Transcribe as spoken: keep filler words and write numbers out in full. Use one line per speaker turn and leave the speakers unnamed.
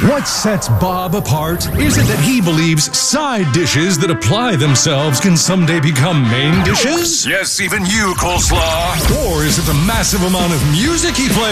What sets Bob apart? Is it that he believes side dishes that apply themselves can someday become main dishes?
Yes, even you, Coleslaw.
Or is it the massive amount of music he plays?